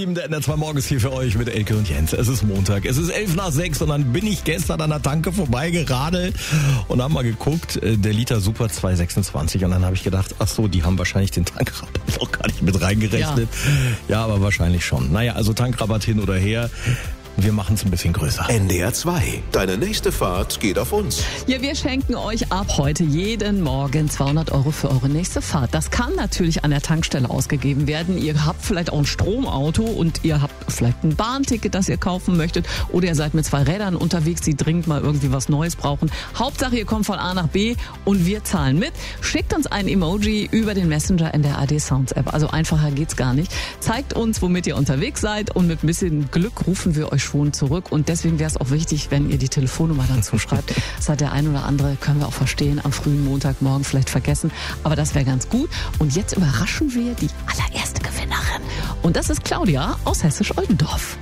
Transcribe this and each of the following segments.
Lieben, der NDR 2 morgens hier für euch mit Elke und Jens. Es ist Montag, es ist 5:11 und dann bin ich gestern an der Tanke vorbeigeradelt und haben mal geguckt, der Liter Super 2,26 und dann habe ich gedacht, ach so, die haben wahrscheinlich den Tankrabatt auch gar nicht mit reingerechnet. Ja, aber wahrscheinlich schon. Naja, also Tankrabatt hin oder her. Wir machen es ein bisschen größer. NDR 2. Deine nächste Fahrt geht auf uns. Ja, wir schenken euch ab heute jeden Morgen 200 € für eure nächste Fahrt. Das kann natürlich an der Tankstelle ausgegeben werden. Ihr habt vielleicht auch ein Stromauto und ihr habt vielleicht ein Bahnticket, das ihr kaufen möchtet. Oder ihr seid mit 2 Rädern unterwegs, die dringend mal irgendwie was Neues brauchen. Hauptsache, ihr kommt von A nach B und wir zahlen mit. Schickt uns ein Emoji über den Messenger in der AD Sounds App. Also einfacher geht's gar nicht. Zeigt uns, womit ihr unterwegs seid und mit ein bisschen Glück rufen wir euch schon zurück. Und deswegen wäre es auch wichtig, wenn ihr die Telefonnummer dazu schreibt. Das hat der ein oder andere, können wir auch verstehen, am frühen Montagmorgen vielleicht vergessen. Aber das wäre ganz gut. Und jetzt überraschen wir die allererste Gewinnerin. Und das ist Claudia aus Hessisch-Oldendorf.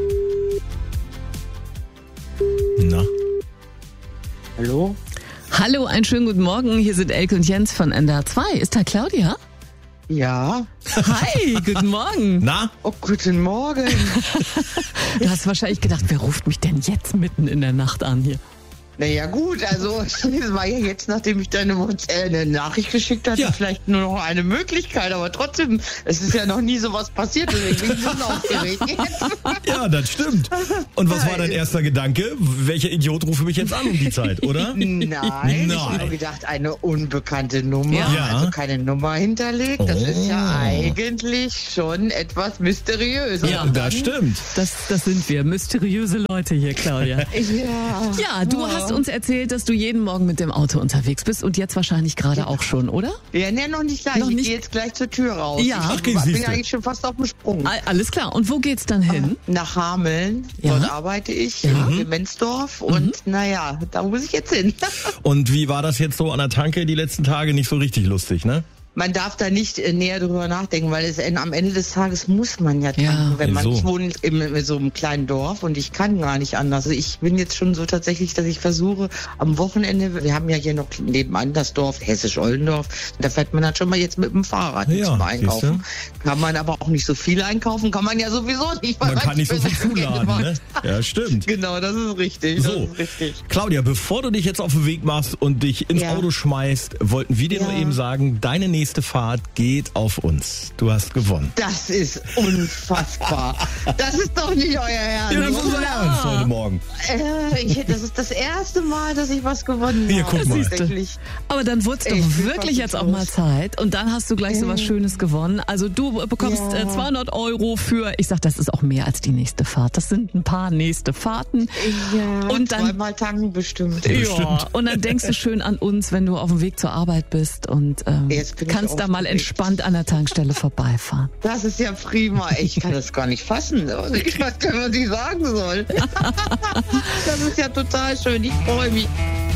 Na? Hallo? Hallo, einen schönen guten Morgen. Hier sind Elke und Jens von NDR 2. Ist da Claudia? Ja. Hi, guten Morgen. Na? Oh, guten Morgen. Du hast wahrscheinlich gedacht, wer ruft mich denn jetzt mitten in der Nacht an hier? Naja gut, also es war ja jetzt, nachdem ich deine eine Nachricht geschickt hatte, vielleicht nur noch eine Möglichkeit, aber trotzdem, es ist ja noch nie sowas passiert, deswegen bin ich so aufgeregt jetzt. Ja, das stimmt. Und was war dein erster Gedanke? Welcher Idiot rufe mich jetzt an um die Zeit, oder? Nein, ich habe nur gedacht, eine unbekannte Nummer, Ja. also keine Nummer hinterlegt, das ist ja eigentlich schon etwas mysteriös. Ja, Das stimmt. Das sind wir, mysteriöse Leute hier, Claudia. Ja, du hast uns erzählt, dass du jeden Morgen mit dem Auto unterwegs bist und jetzt wahrscheinlich gerade auch schon, oder? Ja, ne, noch nicht gleich. Noch Ich nicht? gehe jetzt gleich zur Tür raus. Ja. Ich bin eigentlich schon fast auf dem Sprung. Alles klar. Und wo geht's dann hin? Nach Hameln, Ja. dort arbeite ich, in Mensdorf und naja, da muss ich jetzt hin. Und wie war das jetzt so an der Tanke die letzten Tage? Nicht so richtig lustig, ne? Man darf da nicht näher drüber nachdenken, weil am Ende des Tages muss man ja tanken, Ja. wenn man, So. ich wohne in so einem kleinen Dorf und ich kann gar nicht anders. Also ich bin jetzt schon so tatsächlich, dass ich versuche am Wochenende, wir haben ja hier noch nebenan das Dorf, Hessisch-Oldendorf, da fährt man dann schon mal jetzt mit dem Fahrrad zum Einkaufen. Kann man aber auch nicht so viel einkaufen, kann man ja sowieso nicht. weil Man kann nicht so viel später zuladen, macht. ne? Ja, stimmt. Genau, das ist richtig. So, Das ist richtig. Claudia, bevor du dich jetzt auf den Weg machst und dich ins Auto schmeißt, wollten wir dir nur eben sagen, deine nächste Fahrt geht auf uns. Du hast gewonnen. Das ist unfassbar. Das ist doch nicht euer Ernst. Ja, das ist unser Ernst heute Morgen. Das ist das erste Mal, dass ich was gewonnen Hier, habe. guck mal. Tatsächlich. Aber dann wurde es Ich doch bin wirklich jetzt auch mal Zeit. Und dann hast du gleich so was Schönes gewonnen. Also du bekommst 200 € für, ich sag, das ist auch mehr als die nächste Fahrt. Das sind ein paar nächste Fahrten. Ja, Und dann- zweimal tanken bestimmt. Ja, und dann denkst du schön an uns, wenn du auf dem Weg zur Arbeit bist und Jetzt bin ich kannst da mal aufgeregt. entspannt an der Tankstelle vorbeifahren. Das ist ja prima. Ich kann das gar nicht fassen. Ich weiß gar nicht, was ich sagen soll. Das ist ja total schön. Ich freue mich.